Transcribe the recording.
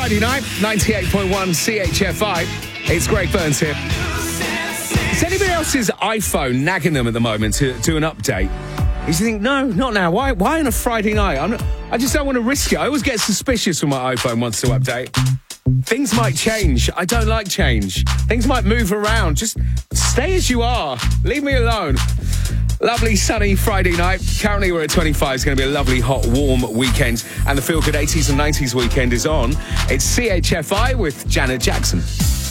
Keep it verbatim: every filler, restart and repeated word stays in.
Friday night, ninety-eight point one C H F I. It's Greg Burns here. Is anybody else's iPhone nagging them at the moment to do an update? You think, no, not now. Why Why on a Friday night? I'm not, I just don't want to risk it. I always get suspicious when my iPhone wants to update. Things might change. I don't like change. Things might move around. Just stay as you are. Leave me alone. Lovely sunny Friday night. Currently we're at twenty-five. It's going to be a lovely hot warm weekend. And the Feel Good eighties and nineties weekend is on. It's C H F I with Janet Jackson.